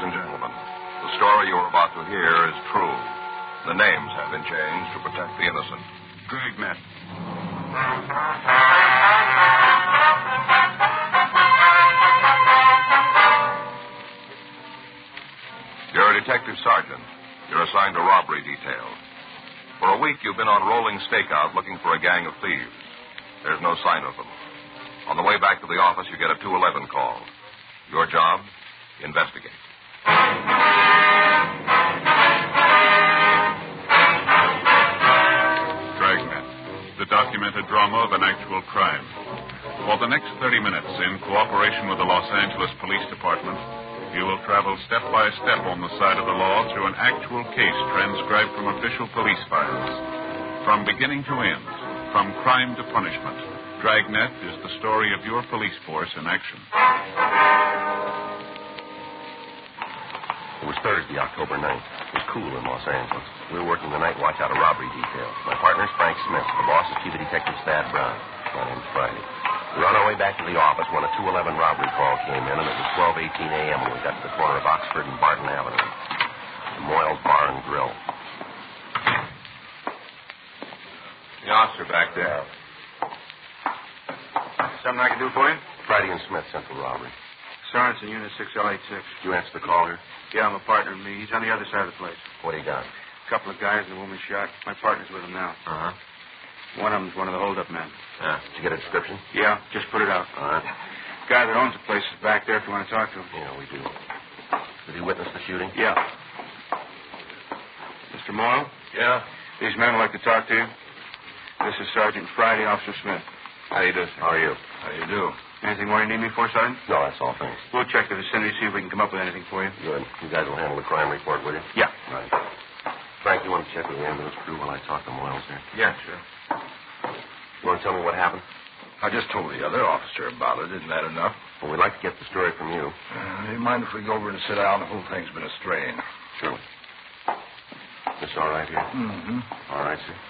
Ladies and gentlemen, the story you are about to hear is true. The names have been changed to protect the innocent. Dragnet. You're a detective sergeant. You're assigned to robbery detail. For a week, you've been on rolling stakeout looking for a gang of thieves. There's no sign of them. On the way back to the office, you get a 211 call. Your job? Investigate. Dragnet, the documented drama of an actual crime. For the next 30 minutes, in cooperation with the Los Angeles Police Department, you will travel step by step on the side of the law through an actual case transcribed from official police files. From beginning to end, from crime to punishment, Dragnet is the story of your police force in action. It was Thursday, October 9th. It was cool in Los Angeles. We were working the night watch out of robbery detail. My partner's Frank Smith. The boss is Chief of Detective Thad Brown. My name's Friday. We were on our way back to the office when a 211 robbery call came in, and it was 12:18 a.m. when we got to the corner of Oxford and Barton Avenue. The Moyles Bar and Grill. The officer back there. Something I can do for you? Friday and Smith, Central Robbery. Sorensen, Unit 6L86. Did you answer the call here? Yeah, I'm a partner of me. He's on the other side of the place. What do you got? A couple of guys and a woman shot. My partner's with him now. Uh-huh. One of them's one of the hold-up men. Yeah. Did you get a description? Yeah, just put it out. All right. The guy that owns the place is back there if you want to talk to him. Yeah, we do. Did he witness the shooting? Yeah. Mr. Morrow? Yeah? These men would like to talk to you. This is Sergeant Friday, Officer Smith. How do you do, sir? How are you? How do you do? Anything more you need me for, Sergeant? No, that's all, thanks. We'll check the vicinity, see if we can come up with anything for you. Good. You guys will handle the crime report, will you? Yeah. Right. Frank, you want to check with the ambulance crew while I talk to Moyles here? Yeah, sure. You want to tell me what happened? I just told the other officer about it. Isn't that enough? Well, we'd like to get the story from you. Do you mind if we go over and sit down? The whole thing's been a strain. Surely. This all right here? Mm-hmm. All right, sir.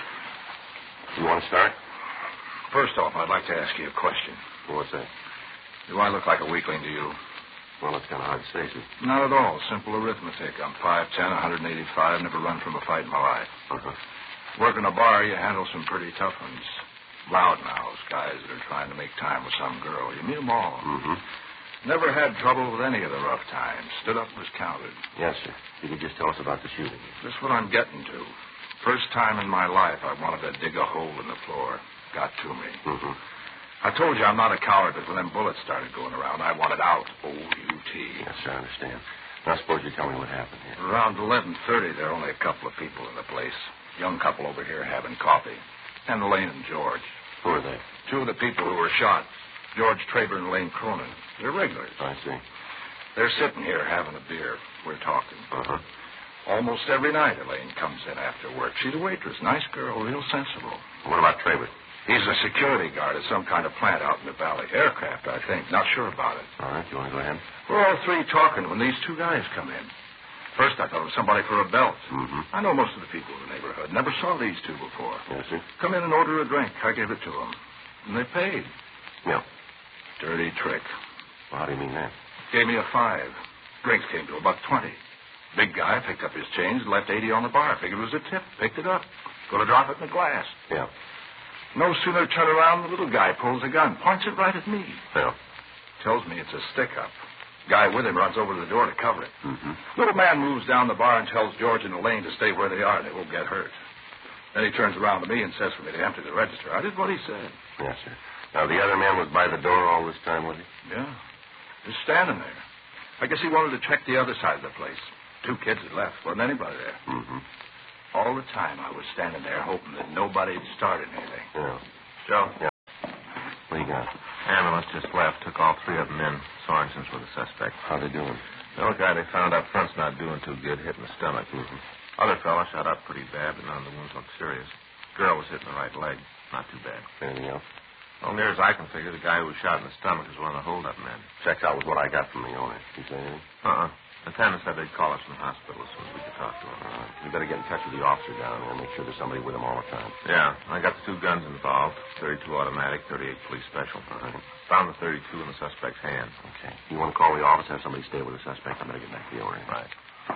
You want to start? First off, I'd like to ask you a question. What's that? Do I look like a weakling to you? Well, it's kind of hard to say, sir. Not at all. Simple arithmetic. I'm 5'10", 185, never run from a fight in my life. Uh-huh. Work in a bar, you handle some pretty tough ones. Loudmouths, guys that are trying to make time with some girl. You meet them all. Mm-hmm. Never had trouble with any of the rough times. Stood up and was counted. Yes, sir. You could just tell us about the shooting. That's what I'm getting to. First time in my life I wanted to dig a hole in the floor. Got to me. Mm-hmm. I told you I'm not a coward, but when them bullets started going around, I wanted out. O-U-T. Yes, sir, I understand. Now, suppose you tell me what happened here. Around 11:30, there were only a couple of people in the place. Young couple over here having coffee. And Elaine and George. Who are they? Two of the people who were shot. George Traber and Elaine Cronin. They're regulars. I see. They're sitting here having a beer. We're talking. Uh-huh. Almost every night Elaine comes in after work. She's a waitress. Nice girl, real sensible. What about Traber? He's a security guard at some kind of plant out in the valley. Aircraft, I think. Not sure about it. All right, you want to go ahead? We're all three talking when these two guys come in. First, I thought it was somebody for a belt. Mm-hmm. I know most of the people in the neighborhood. Never saw these two before. Yes, sir. Come in and order a drink. I gave it to them. And they paid. Yeah. Dirty trick. Well, how do you mean that? Gave me a 5. Drinks came to about 20. Big guy picked up his change, left 80 on the bar. Figured it was a tip. Picked it up. Going to drop it in the glass. Yeah. No sooner turn around, the little guy pulls a gun, points it right at me. Yeah. Tells me it's a stick-up. Guy with him runs over to the door to cover it. Mm-hmm. Little man moves down the bar and tells George and Elaine to stay where they are. They won't get hurt. Then he turns around to me and says for me to empty the register. I did what he said. Yes, sir. Now, the other man was by the door all this time, was he? Yeah. Just standing there. I guess he wanted to check the other side of the place. 2 kids had left. Wasn't anybody there. Mm-hmm. All the time I was standing there hoping that nobody'd started anything. Yeah. Joe? Yeah. What do you got? Ambulance just left. Took all 3 of them in. Sorensen's were the suspect. How they doing? The other guy they found up front's not doing too good, hit in the stomach. Mm-hmm. Other fella shot up pretty bad, but none of the wounds looked serious. Girl was hit in the right leg. Not too bad. Anything else? Well, near as I can figure, the guy who was shot in the stomach is one of the hold-up men. Checks out with what I got from the owner. You say anything? Uh-uh. The lieutenant said they'd call us from the hospital as soon as we could talk to him. All right. We better get in touch with the officer down there and make sure there's somebody with him all the time. Yeah, I got the 2 guns involved. 32 automatic, 38 police special. All right. Found the .32 in the suspect's hand. Okay. You want to call the office, have somebody stay with the suspect? I better get back to the area. Right.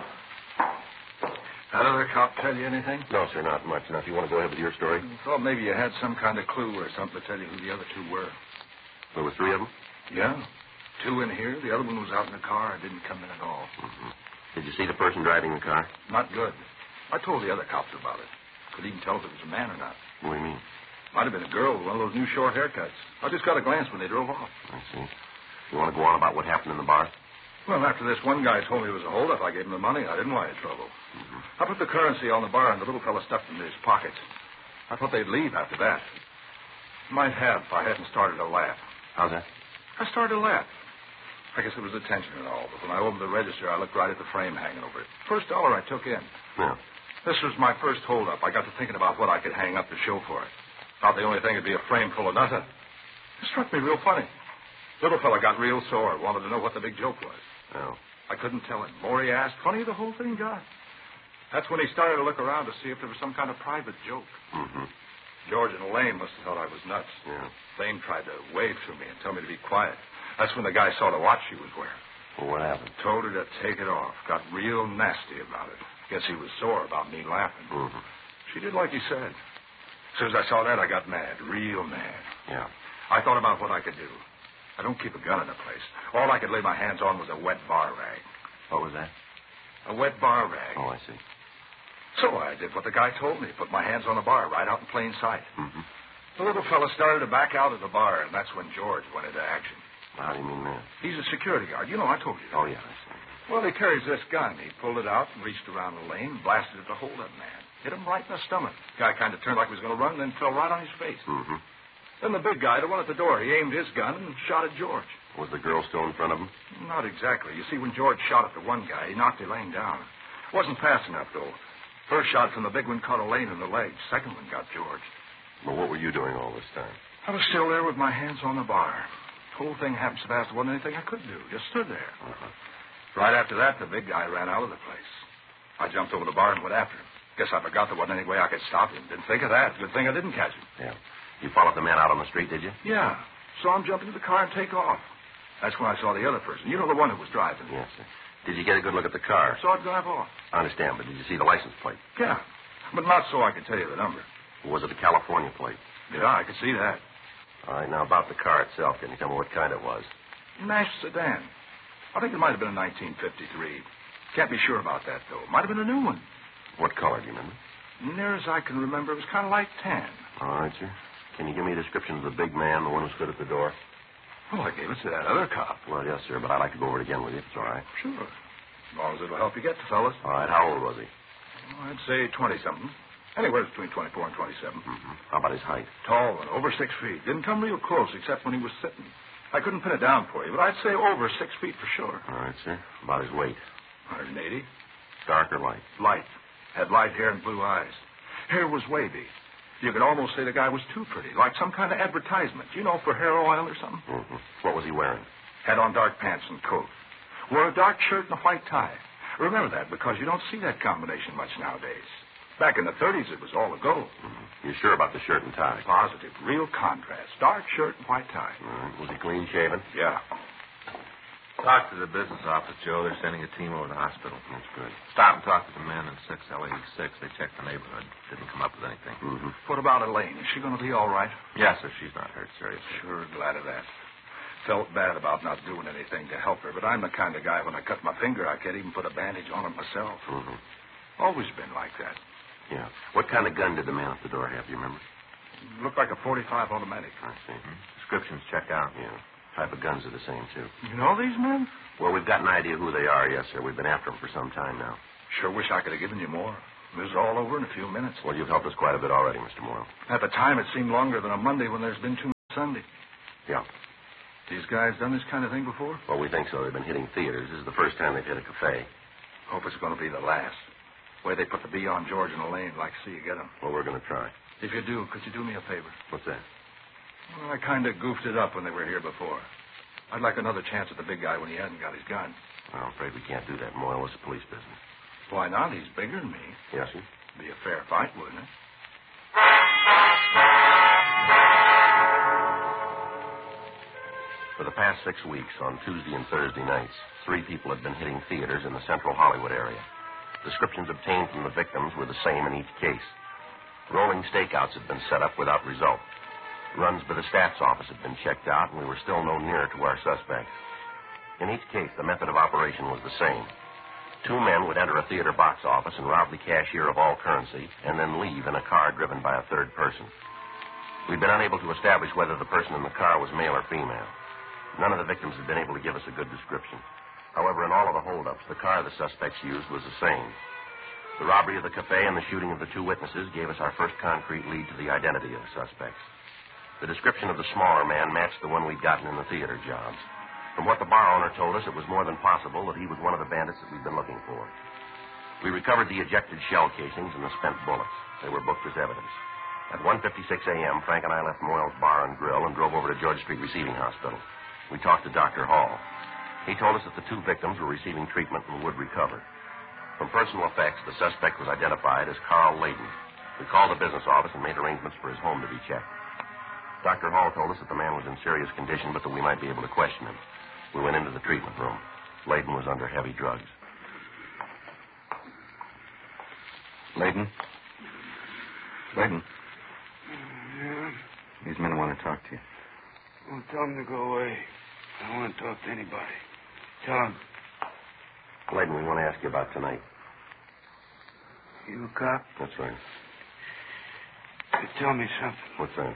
That other cop tell you anything? No, sir, not much. Now, if you want to go ahead with your story. Thought maybe you had some kind of clue or something to tell you who the other two were. There were 3 of them? Yeah. 2 in here. The other one was out in the car and didn't come in at all. Mm-hmm. Did you see the person driving the car? Not good. I told the other cops about it. Couldn't even tell if it was a man or not. What do you mean? Might have been a girl with one of those new short haircuts. I just got a glance when they drove off. I see. You want to go on about what happened in the bar? Well, after this one guy told me it was a holdup, I gave him the money. I didn't want any trouble. Mm-hmm. I put the currency on the bar, and the little fellow stuffed it in his pockets. I thought they'd leave after that. Might have if I hadn't started to laugh. How's that? I started to laugh. I guess it was the tension and all, but when I opened the register, I looked right at the frame hanging over it. First dollar I took in. Yeah. This was my first holdup. I got to thinking about what I could hang up to show for it. Thought the only thing would be a frame full of nothing. It struck me real funny. Little fella got real sore, wanted to know what the big joke was. Oh. I couldn't tell him. More he asked, funnier the whole thing got. That's when he started to look around to see if there was some kind of private joke. Mm-hmm. George and Elaine must have thought I was nuts. Yeah. Elaine tried to wave to me and tell me to be quiet. That's when the guy saw the watch she was wearing. Well, what happened? Told her to take it off. Got real nasty about it. Guess he was sore about me laughing. Mm-hmm. She did like he said. As soon as I saw that, I got mad. Real mad. Yeah. I thought about what I could do. I don't keep a gun in the place. All I could lay my hands on was a wet bar rag. What was that? A wet bar rag. Oh, I see. So I did what the guy told me. Put my hands on the bar right out in plain sight. Mm-hmm. The little fella started to back out of the bar, and that's when George went into action. How do you mean that? He's a security guard. You know, I told you that. Oh, yeah, I see. Well, he carries this gun. He pulled it out and reached around the lane, blasted at the hold-up man. Hit him right in the stomach. Guy kind of turned like he was going to run, then fell right on his face. Mm-hmm. Then the big guy, the one at the door, he aimed his gun and shot at George. Was the girl still in front of him? Not exactly. You see, when George shot at the one guy, he knocked Elaine down. Wasn't fast enough, though. First shot from the big one caught Elaine in the leg. Second one got George. Well, what were you doing all this time? I was still there with my hands on the bar. The whole thing happened so fast there wasn't anything I could do. Just stood there. Uh-huh. Right after that, the big guy ran out of the place. I jumped over the bar and went after him. Guess I forgot there wasn't any way I could stop him. Didn't think of that. Good thing I didn't catch him. Yeah. You followed the man out on the street, did you? Yeah. Saw him jump into the car and take off. That's when I saw the other person. You know, the one who was driving. Yes, sir. Did you get a good look at the car? Saw it drive off. I understand, but did you see the license plate? Yeah. But not so I could tell you the number. Was it a California plate? Yeah, I could see that. All right, now about the car itself. Can you tell me what kind it was? Nash sedan. I think it might have been a 1953. Can't be sure about that, though. Might have been a new one. What color, do you remember? Near as I can remember, it was kind of light tan. All right, sir. Can you give me a description of the big man, the one who stood at the door? Well, I gave it to that other cop. Well, yes, sir, but I'd like to go over it again with you, if it's all right. Sure. As long as it'll help you get the fellas. All right, how old was he? Well, I'd say 20-something. Anywhere between 24 and 27. Mm-hmm. How about his height? Tall and over 6 feet. Didn't come real close except when he was sitting. I couldn't pin it down for you, but I'd say over 6 feet for sure. All right, sir. About his weight? 180. Dark or light? Light. Had light hair and blue eyes. Hair was wavy. You could almost say the guy was too pretty, like some kind of advertisement, you know, for hair oil or something. Mm-hmm. What was he wearing? Had on dark pants and coat. Wore a dark shirt and a white tie. Remember that, because you don't see that combination much nowadays. Back in the 30s, it was all a go. Mm-hmm. You sure about the shirt and tie? Positive. Real contrast. Dark shirt and white tie. All right. Was he clean shaven? Yeah. Talk to the business office, Joe. They're sending a team over to the hospital. That's good. Stop and talk to the men in 6L86. They checked the neighborhood. Didn't come up with anything. Mm-hmm. What about Elaine? Is she going to be all right? Yes, sir. She's not hurt seriously. Sure, glad of that. Felt bad about not doing anything to help her, but I'm the kind of guy when I cut my finger, I can't even put a bandage on it myself. Mm-hmm. Always been like that. Yeah. What kind of gun did the man at the door have, do you remember? Looked like a .45 automatic. I see. Descriptions check out. Yeah. Type of guns are the same, too. You know these men? Well, we've got an idea who they are, yes, sir. We've been after them for some time now. Sure wish I could have given you more. This is all over in a few minutes. Well, you've helped us quite a bit already, Mr. Morrow. At the time, it seemed longer than a Monday when there's been 2 Sunday. Yeah. These guys done this kind of thing before? Well, we think so. They've been hitting theaters. This is the first time they've hit a cafe. Hope it's going to be the last. The way they put the B on George and Elaine, like to see you get them. Well, we're going to try. If you do, could you do me a favor? What's that? Well, I kind of goofed it up when they were here before. I'd like another chance at the big guy when he hasn't got his gun. Well, I'm afraid we can't do that, Moyle. It's a police business. Why not? He's bigger than me. Yes, sir? Be a fair fight, wouldn't it? For the past 6 weeks, on Tuesday and Thursday nights, 3 people had been hitting theaters in the central Hollywood area. Descriptions obtained from the victims were the same in each case. Rolling stakeouts had been set up without result. Runs by the staff's office had been checked out, and we were still no nearer to our suspects. In each case, the method of operation was the same. 2 men would enter a theater box office and rob the cashier of all currency, and then leave in a car driven by a third person. We'd been unable to establish whether the person in the car was male or female. None of the victims had been able to give us a good description. However, in all of the holdups, the car the suspects used was the same. The robbery of the cafe and the shooting of the 2 witnesses gave us our first concrete lead to the identity of the suspects. The description of the smaller man matched the one we'd gotten in the theater jobs. From what the bar owner told us, it was more than possible that he was one of the bandits that we'd been looking for. We recovered the ejected shell casings and the spent bullets. They were booked as evidence. At 1:56 a.m., Frank and I left Moyle's Bar and Grill and drove over to George Street Receiving Hospital. We talked to Dr. Hall. He told us that the 2 victims were receiving treatment and would recover. From personal effects, the suspect was identified as Carl Layden. We called the business office and made arrangements for his home to be checked. Dr. Hall told us that the man was in serious condition, but that we might be able to question him. We went into the treatment room. Layden was under heavy drugs. Layden? Layden? Yeah? These men want to talk to you. Well, tell them to go away. I don't want to talk to anybody. Tell them. Layden, we want to ask you about tonight. You a cop? That's right. You tell me something. What's that?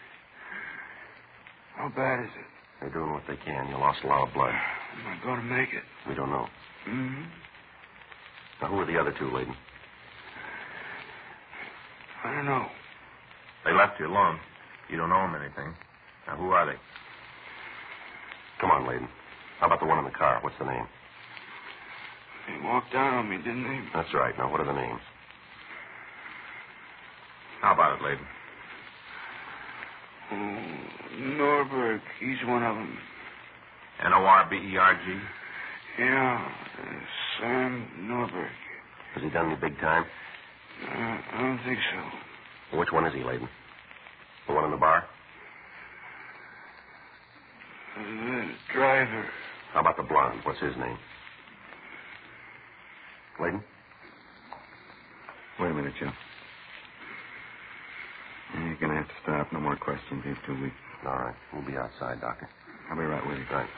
How bad is it? They're doing what they can. You lost a lot of blood. Am I going to make it? We don't know. Mm-hmm. Now, who are the other 2, Layden? I don't know. They left you alone. You don't owe them anything. Now, who are they? Come on, Layden. How about the one in the car? What's the name? They walked out on me, didn't they? That's right. Now, what are the names? How about it, Layden? Norberg. He's one of them. Norberg? Yeah. Sam Norberg. Has he done any big time? I don't think so. Which one is he, Layden? The one in the bar? The driver. How about the blonde? What's his name? Layden? Wait a minute, Joe. You're going to have to stop. No more questions. These 2 weeks. All right. We'll be outside, Doctor. I'll be right with you. Right.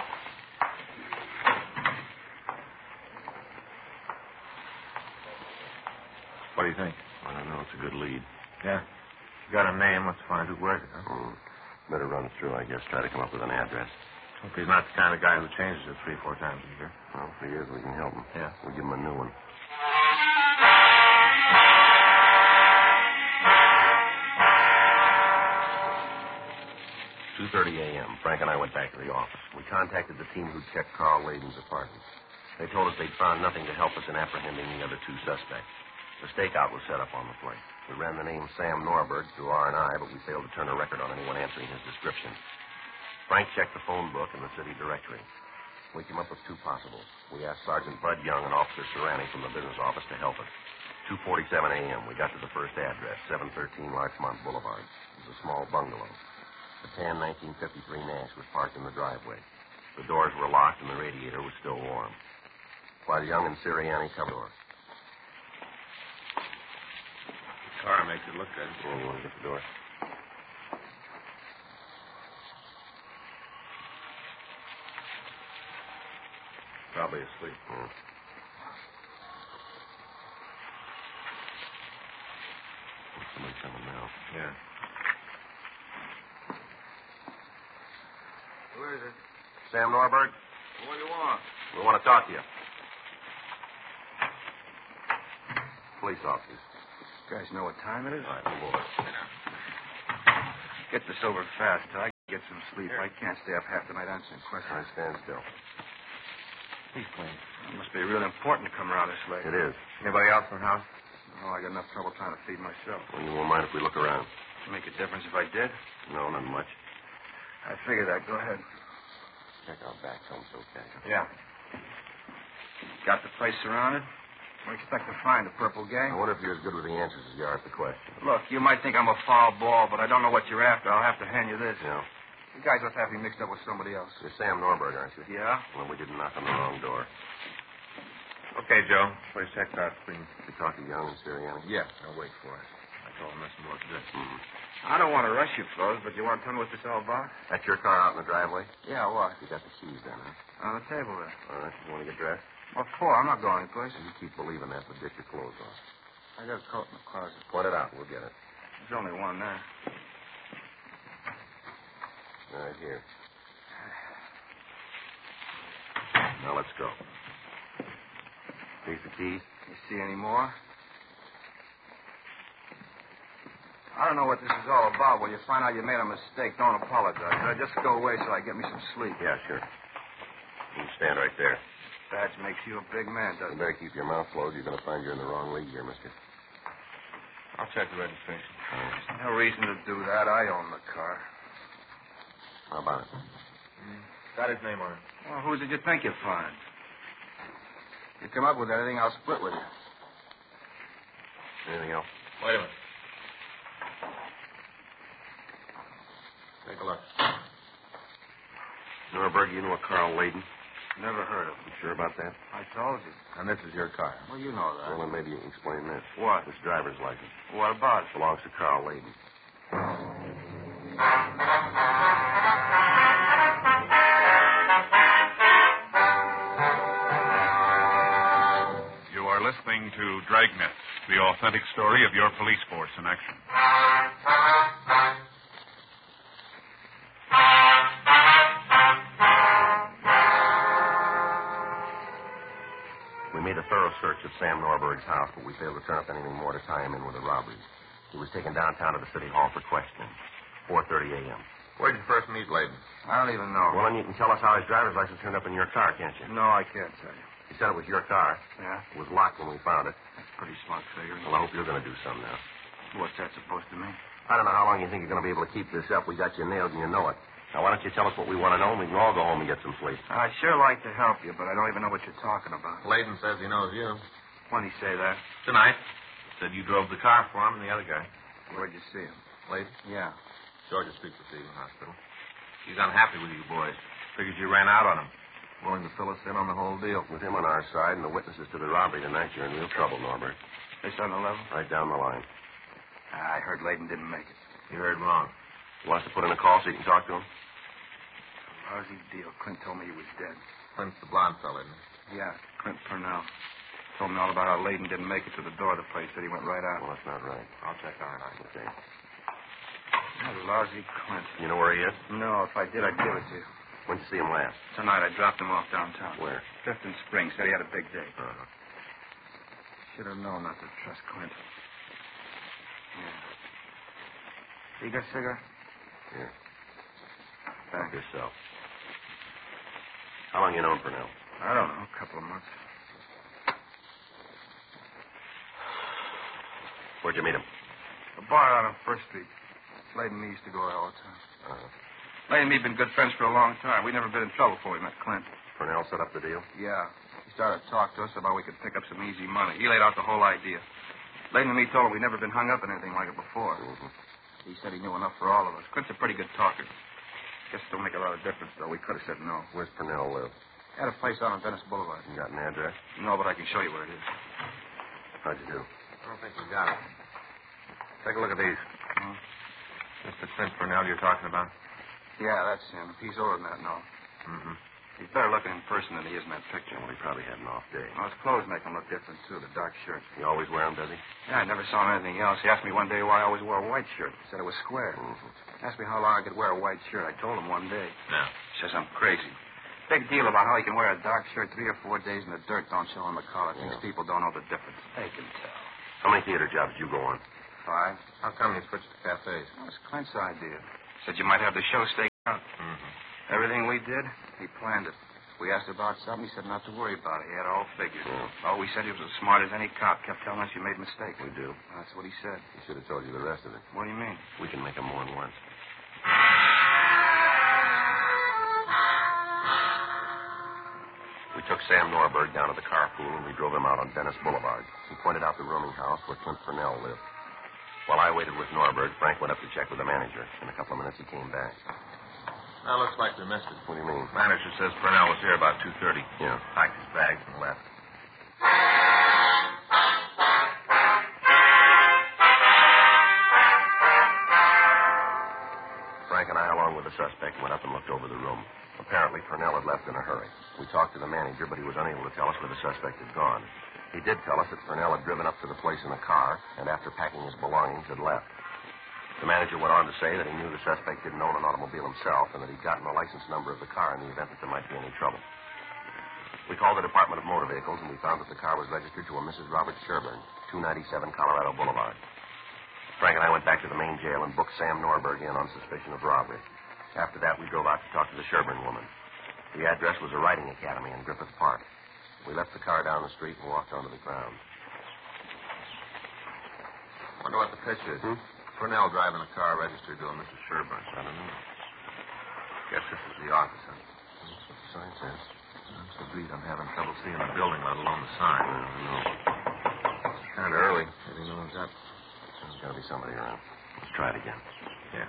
What do you think? I don't know. It's a good lead. Yeah. You got a name. Let's find who wears it, huh? Better run it through, I guess. Try to come up with an address. Hope he's not the kind of guy who changes it 3-4 times a year. Well, if he is, we can help him. Yeah. We'll give him a new one. 2:30 a.m. Frank and I went back to the office. We contacted the team who checked Carl Layden's apartment. They told us they'd found nothing to help us in apprehending the other 2 suspects. The stakeout was set up on the place. We ran the name Sam Norberg through R&I, but we failed to turn a record on anyone answering his description. Frank checked the phone book and the city directory. We came up with 2 possibles. We asked Sergeant Bud Young and Officer Serrani from the business office to help us. 2:47 a.m., we got to the first address, 713 Larchmont Boulevard. It was a small bungalow. The tan 1953 Nash was parked in the driveway. The doors were locked and the radiator was still warm. While Young and Sirianni covered the door. The car makes it look good. Oh, you want to get the door? Probably asleep. Somebody coming now. Yeah. Who is it? Sam Norberg, What do you want? we want to talk to you. Police officers. You guys know what time it is? All right, move over. Get this over fast till I get some sleep. I can't stay up half the night answering All questions. right, stand still. He's clean. It must be really important to come around this late. It is. Anybody else in the house? Oh, I got enough trouble trying to feed myself. Well, you won't mind if we look around? Make a difference if I did? No, not much. I figured that. Go ahead. Check out back. Tell 'em it's okay. Yeah. Got the place surrounded? What do you expect to find? A purple I gang? wonder if you're as good with the answers as you are at the question. Look, you might think I'm a foul ball, but I don't know what you're after. I'll have to hand you this. Yeah. You guys must have me mixed up with somebody else. You're Sam Norberg, aren't you? Yeah? Well, we didn't knock on the wrong door. Okay, Joe. Place checked out, please. You talk to Young and Sirianni? Yeah, I'll wait for it. I told him this and looked good. I don't want to rush you, fellas, but you want to tell me what this all about? That's your car out in the driveway? Yeah, what? You got the keys then, huh? On the table there. All right. You want to get dressed? What for? I'm not going anyplace. You keep believing that, but get your clothes on. I got a coat in the closet. Point it out. We'll get it. There's only one there. Right here. Now let's go. Here's the keys. You see any more? I don't know what this is all about. When you find out you made a mistake, don't apologize. Just go away so I get me some sleep. Yeah, sure. You can stand right there. Badge makes you a big man, You doesn't it? better keep your mouth closed. You're going to find you're in the wrong league here, mister. I'll check the registration. There's no reason to do that. I own the car. How about it? Got his name on it. Well, who did you think you'd find? You come up with anything, I'll split with you. Anything else? Wait a minute. Take a look. Norberg, you know a Carl Layden? Never heard of him. You sure about that? I told you. And this is your car. Well, you know that. Well, then maybe you can explain this. What? This driver's license What about it? belongs to Carl Layden. You are listening to Dragnet, the authentic story of your police force in action. We made a thorough search of Sam Norberg's house, but we failed to turn up anything more to tie him in with the robbery. He was taken downtown to the city hall for questioning. 4:30 a.m. Where'd you first meet Layden? I don't even know. Well, then you can tell us how his driver's license turned up in your car, can't you? No, I can't tell you. You said it was your car. Yeah? It was locked when we found it. That's pretty smart figuring. Well, I hope you're going to do something now. What's that supposed to mean? I don't know how long you think you're going to be able to keep this up. We got you nailed and you know it. Now, why don't you tell us what we want to know and we can all go home and get some sleep. I'd sure like to help you, but I don't even know what you're talking about. Layden says he knows you. When'd he say that? Tonight. Said you drove the car for him and the other guy. Where'd you see him? Layden? Yeah. Georgia Street Receiving Hospital. He's unhappy with you boys. Figures you ran out on him. Willing to fill us in on the whole deal. With him on our side and the witnesses to the robbery tonight, you're in real trouble, Norbert. This on the level? Right down the line. I heard Layden didn't make it. You heard wrong. You want us to put in a call so you can talk to him? Lousy deal. Clint told me he was dead. Clint's the blonde fella, isn't he? Yeah, Clint Purnell. Told me all about how Layden didn't make it to the door of the place. Said he went right out. Well, that's not right. I'll check on it. Okay. That lousy Clint. You know where he is? No, if I did, I'd give it to you. When'd you see him last? Tonight, I dropped him off downtown. Where? Clifton Springs. Said he had a big day. Uh-huh. Should have known not to trust Clint. Yeah. You got a cigarette? Here. Thanks. Yourself. How long you known Purnell? I don't know. A couple of months. Where'd you meet him? A bar out on First Street. Layden and me used to go there all the time. Uh-huh. Layden and me have been good friends for a long time. We never been in trouble before we met Clint. Purnell set up the deal? Yeah. He started to talk to us about we could pick up some easy money. He laid out the whole idea. Layden and me told him we'd never been hung up in anything like it before. Mm-hmm. He said he knew enough for all of us. Clint's a pretty good talker. Guess it don't make a lot of difference, though. We could have said no. Where's Purnell live? Had a place out on Venice Boulevard. You got an address? No, but I can show you where it is. How'd you do? I don't think we got it. Take a look at these. Hmm? Mr. Clint Purnell you're talking about? Yeah, that's him. He's older than that now. Mm-hmm. He's better looking in person than he is in that picture. Well, he probably had an off day. Well, his clothes make him look different, too. The dark shirt. He always wear them, does he? Yeah, I never saw him anything else. He asked me one day why I always wore a white shirt. He said it was square. Mm-hmm. Asked me how long I could wear a white shirt. I told him one day. No. Says I'm crazy. Big deal about how he can wear a dark shirt 3 or 4 days and the dirt don't show on the collar. Thinks people don't know the difference. They can tell. How many theater jobs did you go on? 5. How come you switched to cafes? That was Clint's idea. Said you might have the show staked out. Mm-hmm. Everything we did, he planned it. We asked about something, he said not to worry about it. He had it all figured. Yeah. Oh, we said he was as smart as any cop. Kept telling us you made mistakes. We do. That's what he said. He should have told you the rest of it. What do you mean? We can make him more than once. We took Sam Norberg down to the carpool and we drove him out on Venice Boulevard. He pointed out the rooming house where Clint Purnell lived. While I waited with Norberg, Frank went up to check with the manager. In a couple of minutes, he came back. Now, looks like we missed it. What do you mean? Manager says Purnell was here about 2:30. Yeah. Packed his bags and left. Frank and I, along with the suspect, went up and looked over the room. Apparently, Purnell had left in a hurry. We talked to the manager, but he was unable to tell us where the suspect had gone. He did tell us that Purnell had driven up to the place in a car and, after packing his belongings, had left. The manager went on to say that he knew the suspect didn't own an automobile himself and that he'd gotten the license number of the car in the event that there might be any trouble. We called the Department of Motor Vehicles, and we found that the car was registered to a Mrs. Robert Sherburne, 297 Colorado Boulevard. Frank and I went back to the main jail and booked Sam Norberg in on suspicion of robbery. After that, we drove out to talk to the Sherburne woman. The address was a riding academy in Griffith Park. We left the car down the street and walked onto the ground. Wonder what the pitch is. Purnell driving a car registered to a Mrs. Sherburne. I don't know. Guess this is the office, huh? That's what the sign says. I'm so beat I'm having trouble seeing the building, let alone the sign. I don't know. It's kind of early. Maybe no one's up. There's got to be somebody around. Let's try it again. Yeah.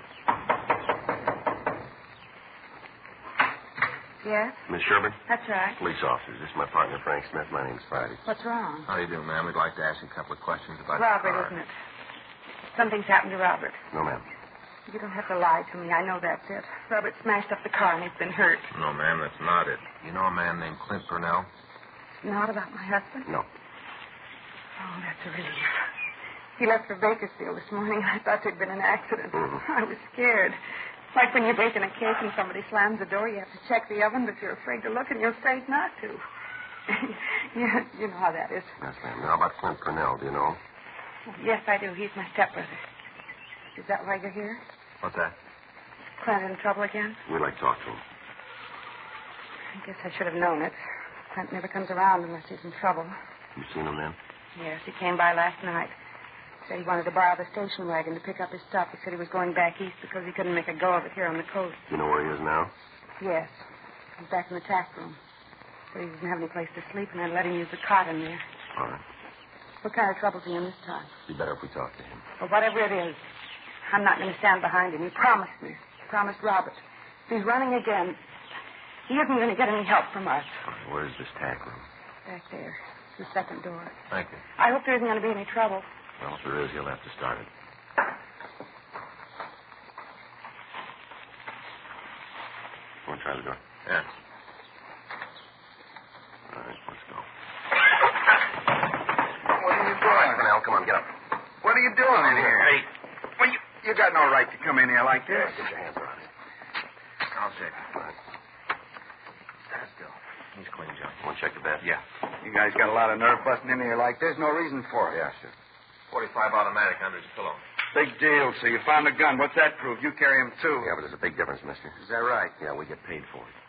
Yes? Miss Sherburne? That's right. Police officers. This is my partner, Frank Smith. My name's Friday. What's wrong? How do you do, ma'am? We'd like to ask you a couple of questions about Robert, your car. isn't it? Something's happened to Robert. No, ma'am. You don't have to lie to me. I know that's it. Robert smashed up the car and he's been hurt. No, ma'am, that's not it. You know a man named Clint Purnell? Not about my husband? No. Oh, that's a relief. He left for Bakersfield this morning. I thought there'd been an accident. I was scared. Like when you bake in a cake and somebody slams the door, you have to check the oven, but you're afraid to look and you're afraid not to. Yeah, you know how that is. Yes, ma'am. Now about Clint Purnell, do you know? Yes, I do. He's my stepbrother. Is that why you're here? What's that? Clint in trouble again? We'd like to talk to him. I guess I should have known it. Clint never comes around unless he's in trouble. You seen him then? Yes, he came by last night. Said he wanted to borrow the station wagon to pick up his stuff. He said he was going back east because he couldn't make a go of it here on the coast. Do you know where he is now? Yes. He's back in the tack room. Said he doesn't have any place to sleep, and I let him use the cot in there. All right. What kind of trouble's he in this time? It'd be better if we talked to him. Well, whatever it is, I'm not going to stand behind him. He promised me. He promised Robert. If he's running again, he isn't going to get any help from us. All right, where's this tack room? Back there. The second door. Thank you. I hope there isn't going to be any trouble. Well, if there is, he'll have to start it. Want to try the door? Yeah. All right, let's go. What are you All right, doing? Purnell, come on, get up. What are you doing in here? Hey. Well, you got no right to come in here like this. Get your hands around it. I'll check. All right. Stand still. He's clean, John. Want to check the bed? Yeah. You guys got a lot of nerve busting in here like this. No reason for it. Yeah, sure. 45 automatic under his pillow. Big deal. So you found a gun. What's that prove? You carry him, too. Yeah, but there's a big difference, mister. Is that right? Yeah, we get paid for it.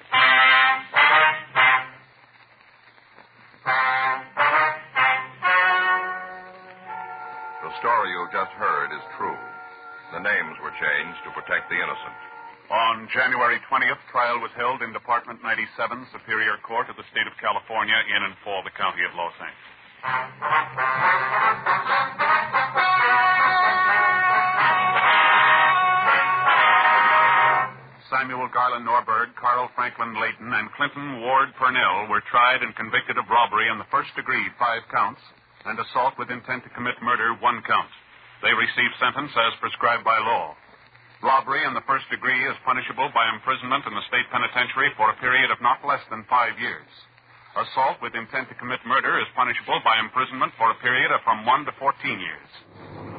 The story you've just heard is true. The names were changed to protect the innocent. On January 20th, trial was held in Department 97, Superior Court of the State of California, in and for the County of Los Angeles. Samuel Garland Norberg, Carl Franklin Layton, and Clinton Ward Purnell were tried and convicted of robbery in the first degree, 5 counts, and assault with intent to commit murder, 1 count. They received sentence as prescribed by law. Robbery in the first degree is punishable by imprisonment in the state penitentiary for a period of not less than 5 years. Assault with intent to commit murder is punishable by imprisonment for a period of from 1 to 14 years.